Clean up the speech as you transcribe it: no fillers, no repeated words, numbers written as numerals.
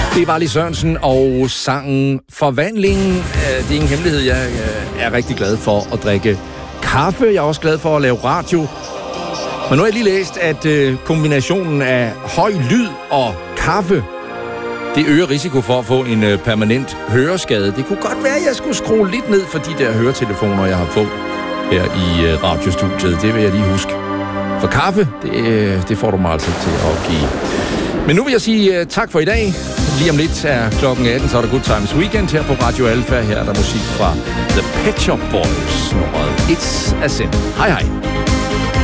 Det var Lis Sørensen og sangen Forvandlingen. Det er ingen hemmelighed. Jeg er rigtig glad for at drikke kaffe. Jeg er også glad for at lave radio. Men nu har jeg lige læst, at kombinationen af høj lyd og kaffe, det øger risiko for at få en permanent høreskade. Det kunne godt være, at jeg skulle skrue lidt ned for de der høretelefoner, jeg har på her i radiostudiet. Det vil jeg lige huske. For kaffe, det får du mig altså til at give. Men nu vil jeg sige tak for i dag. Lige om lidt er klokken 18, så er der Good Times Weekend her på Radio Alpha. Her er der musik fra The Pet Shop Boys, nummeret It's a Sin. Hej hej.